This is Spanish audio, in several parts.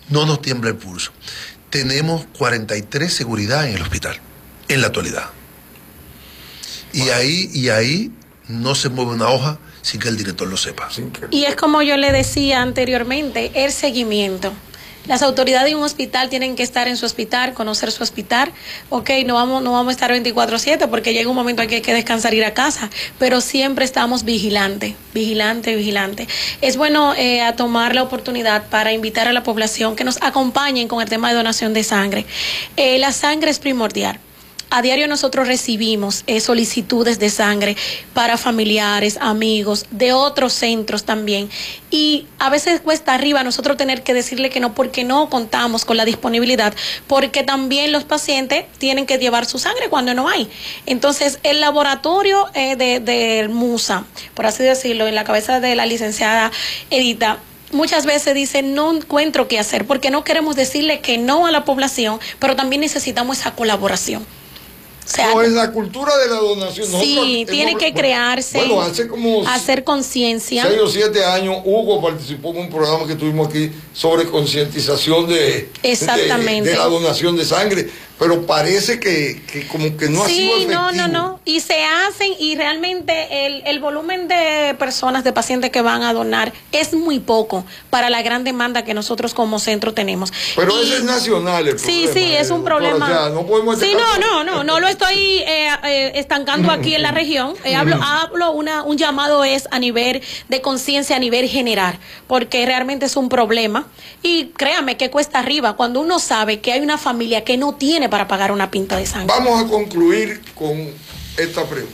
no nos tiembla el pulso. Tenemos 43 seguridad en el hospital, en la actualidad. Y ahí no se mueve una hoja sin que el director lo sepa. Y es como yo le decía anteriormente, el seguimiento. Las autoridades de un hospital tienen que estar en su hospital, conocer su hospital. Ok, no vamos a estar 24/7 porque llega un momento en que hay que descansar, ir a casa, pero siempre estamos vigilante. Es bueno a tomar la oportunidad para invitar a la población que nos acompañen con el tema de donación de sangre. La sangre es primordial. A diario nosotros recibimos solicitudes de sangre para familiares, amigos, de otros centros también. Y a veces cuesta arriba nosotros tener que decirle que no, porque no contamos con la disponibilidad, porque también los pacientes tienen que llevar su sangre cuando no hay. Entonces, el laboratorio del MUSA, por así decirlo, en la cabeza de la licenciada Edita, muchas veces dicen, no encuentro qué hacer, porque no queremos decirle que no a la población, pero también necesitamos esa colaboración. O sea, no, es la cultura de la donación. Sí, tiene que crearse, hace como hacer conciencia. 6 o 7 años, Hugo participó en un programa que tuvimos aquí sobre concientización de la donación de sangre, pero parece que como que no ha sido efectivo. No, y se hacen, y realmente el volumen de personas, de pacientes que van a donar es muy poco para la gran demanda que nosotros como centro tenemos. Pero ese es nacional el problema. Sí, es un problema. O sea, no podemos no lo estoy estancando aquí en la región. Hablo un llamado es a nivel de conciencia, a nivel general, porque realmente es un problema. Y créame que cuesta arriba cuando uno sabe que hay una familia que no tiene para pagar una pinta de sangre. Vamos a concluir con esta pregunta.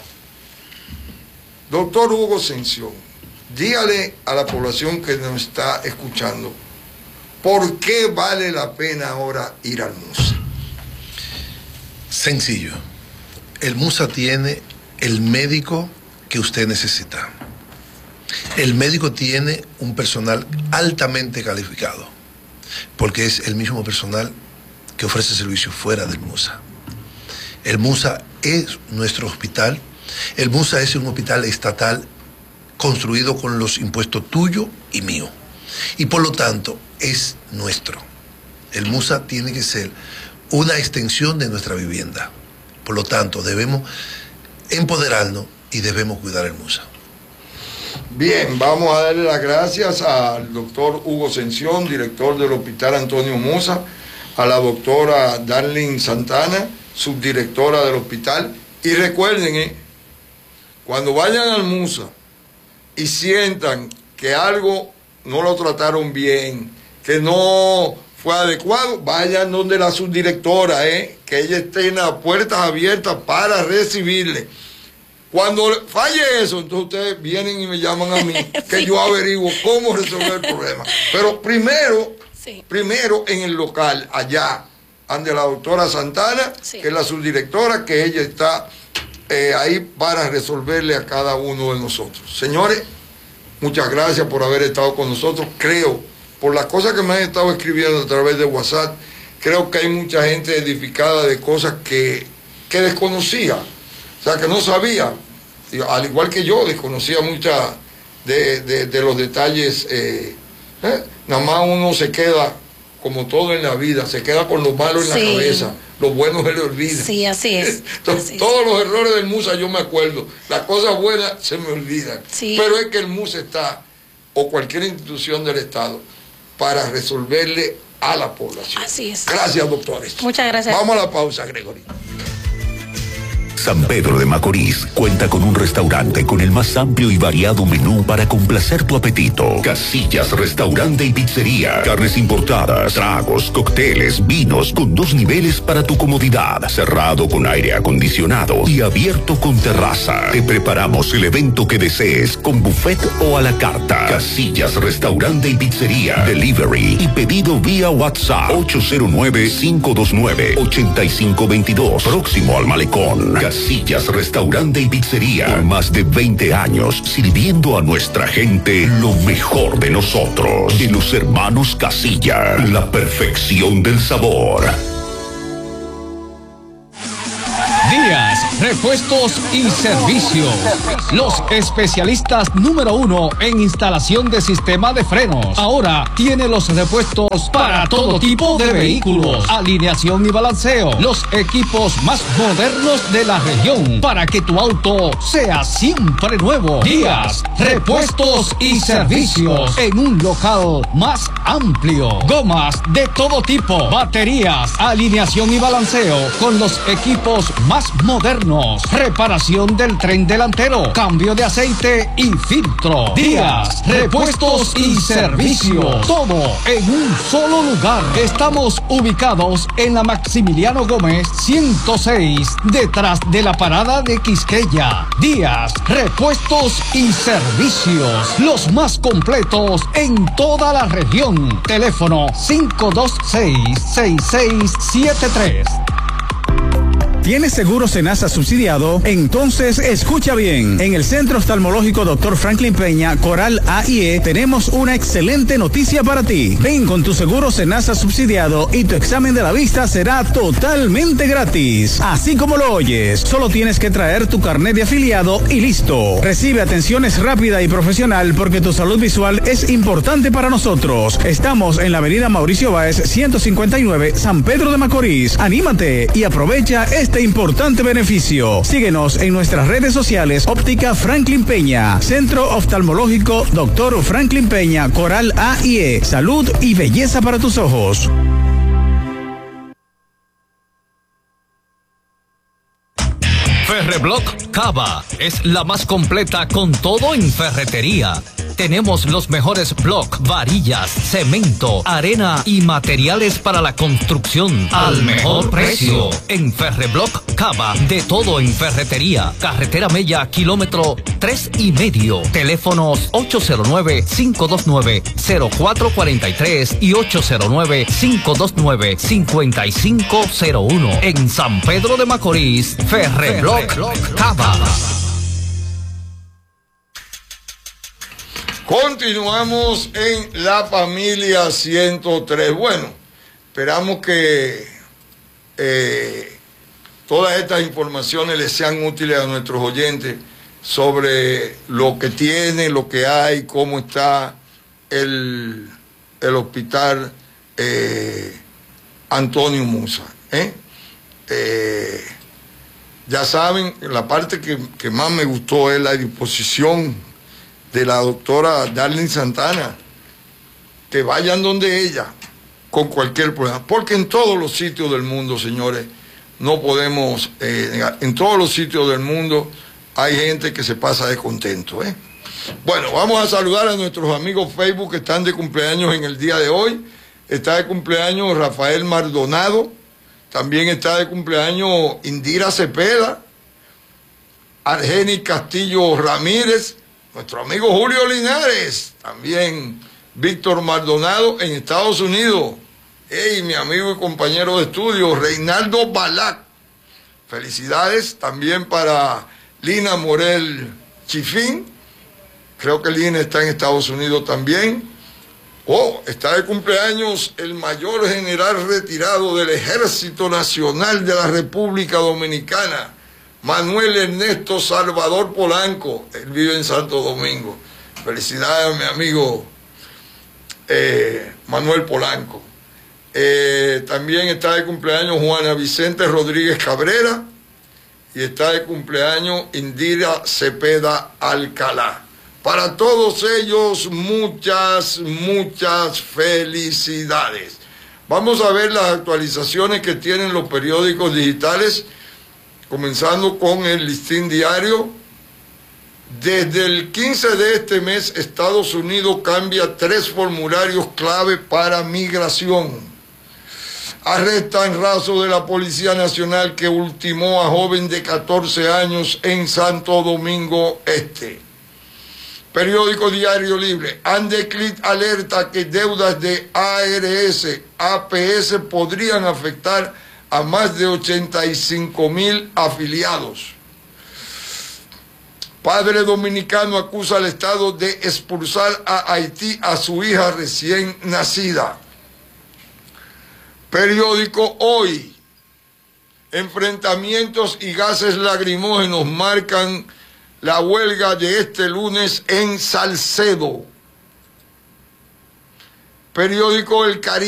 Doctor Hugo Ascensión, dígale a la población que nos está escuchando, ¿por qué vale la pena ahora ir al MUSA? Sencillo. El MUSA tiene el médico que usted necesita. El médico tiene un personal altamente calificado, porque es el mismo personal que ofrece servicios fuera del MUSA. El MUSA es nuestro hospital. El MUSA es un hospital estatal construido con los impuestos tuyo y mío. Y por lo tanto, es nuestro. El MUSA tiene que ser una extensión de nuestra vivienda. Por lo tanto, debemos empoderarnos y debemos cuidar el MUSA. Bien, vamos a darle las gracias al doctor Hugo Ascensión, director del Hospital Antonio Mosa, a la doctora Darlene Santana, subdirectora del hospital. Y recuerden, cuando vayan al MUSA y sientan que algo no lo trataron bien, que no fue adecuado, vayan donde la subdirectora, que ella esté en las puertas abiertas para recibirle. Cuando falle eso, entonces ustedes vienen y me llaman a mí, que yo averiguo cómo resolver el problema. Pero primero en el local, allá, ante la doctora Santana, que es la subdirectora, que ella está ahí para resolverle a cada uno de nosotros. Señores, muchas gracias por haber estado con nosotros. Creo, por las cosas que me han estado escribiendo a través de WhatsApp, creo que hay mucha gente edificada de cosas que desconocía, o sea, que no sabía. Al igual que yo, desconocía muchas de los detalles. Nada más uno se queda, como todo en la vida, se queda con lo malo en la cabeza, lo bueno se le olvida. Sí, así es. Entonces, todos los errores del MUSA yo me acuerdo, las cosas buenas se me olvidan. Pero es que el MUSA está, o cualquier institución del Estado, para resolverle a la población. Así es. Gracias, doctores. Muchas gracias. Vamos a la pausa, Gregory. San Pedro de Macorís cuenta con un restaurante con el más amplio y variado menú para complacer tu apetito. Casillas Restaurante y Pizzería. Carnes importadas, tragos, cócteles, vinos con 2 niveles para tu comodidad. Cerrado con aire acondicionado y abierto con terraza. Te preparamos el evento que desees con buffet o a la carta. Casillas Restaurante y Pizzería. Delivery y pedido vía WhatsApp 809-529-8522. Próximo al Malecón. Casillas Restaurante y Pizzería. Por más de 20 años sirviendo a nuestra gente lo mejor de nosotros. De los hermanos Casilla. La perfección del sabor. Días Repuestos y Servicios. Los especialistas número 1 en instalación de sistema de frenos. Ahora tiene los repuestos para todo tipo de vehículos. Alineación y balanceo. Los equipos más modernos de la región para que tu auto sea siempre nuevo. Díaz Repuestos y Servicios en un local más amplio. Gomas de todo tipo. Baterías. Alineación y balanceo con los equipos más modernos. Reparación del tren delantero, cambio de aceite y filtro. Díaz Repuestos y Servicios. Todo en un solo lugar. Estamos ubicados en la Maximiliano Gómez 106, detrás de la parada de Quisqueya. Díaz Repuestos y Servicios. Los más completos en toda la región. Teléfono 526-6673. ¿Tienes seguro Senasa subsidiado? Entonces escucha bien. En el Centro Oftalmológico Dr. Franklin Peña, Coral AIE, tenemos una excelente noticia para ti. Ven con tu seguro Senasa subsidiado y tu examen de la vista será totalmente gratis. Así como lo oyes, solo tienes que traer tu carnet de afiliado y listo. Recibe atenciones rápida y profesional porque tu salud visual es importante para nosotros. Estamos en la avenida Mauricio Báez 159, San Pedro de Macorís. Anímate y aprovecha este importante beneficio. Síguenos en nuestras redes sociales. Óptica Franklin Peña, Centro Oftalmológico Dr. Franklin Peña, Coral AIE. Salud y belleza para tus ojos. Ferreblock Cava es la más completa con todo en ferretería. Tenemos los mejores bloques, varillas, cemento, arena y materiales para la construcción al mejor precio. En Ferreblock Cava, de todo en ferretería. Carretera Mella, kilómetro 3,5. Teléfonos 809-529-0443 y 809-529-5501. En San Pedro de Macorís, Ferreblock Cava. Continuamos en La Familia 103. Bueno, esperamos que todas estas informaciones les sean útiles a nuestros oyentes sobre lo que tiene, lo que hay, cómo está el hospital Antonio Musa. Ya saben, la parte que más me gustó es la disposición de la doctora Darlene Santana, que vayan donde ella con cualquier problema, porque en todos los sitios del mundo, señores, no podemos, en todos los sitios del mundo hay gente que se pasa de contento. Bueno, vamos a saludar a nuestros amigos Facebook que están de cumpleaños en el día de hoy. Está de cumpleaños Rafael Maldonado, también está de cumpleaños Indira Cepeda, Argenis Castillo Ramírez, nuestro amigo Julio Linares, también Víctor Maldonado en Estados Unidos. Hey, mi amigo y compañero de estudio, Reinaldo Balac. Felicidades también para Lina Morel Chifín. Creo que Lina está en Estados Unidos también. Oh, está de cumpleaños el mayor general retirado del Ejército Nacional de la República Dominicana, Manuel Ernesto Salvador Polanco. Él vive en Santo Domingo. Felicidades a mi amigo Manuel Polanco. También está de cumpleaños Juana Vicente Rodríguez Cabrera y está de cumpleaños Indira Cepeda Alcalá. Para todos ellos, muchas felicidades. Vamos a ver las actualizaciones que tienen los periódicos digitales, comenzando con el Listín Diario. Desde el 15 de este mes, Estados Unidos cambia 3 formularios clave para migración. Arrestan raso de la Policía Nacional que ultimó a joven de 14 años en Santo Domingo Este. Periódico Diario Libre. Andeclit alerta que deudas de ARS, APS podrían afectar a más de 85,000 afiliados. Padre dominicano acusa al Estado de expulsar a Haití a su hija recién nacida. Periódico Hoy. Enfrentamientos y gases lacrimógenos marcan la huelga de este lunes en Salcedo. Periódico El Caribe.